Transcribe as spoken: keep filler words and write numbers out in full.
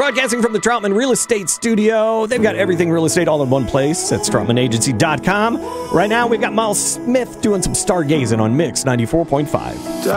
broadcasting from the Troutman Real Estate Studio. They've got everything real estate all in one place. That's Troutman Agency dot com. Right now, we've got Miles Smith doing some stargazing on Mix ninety-four point five.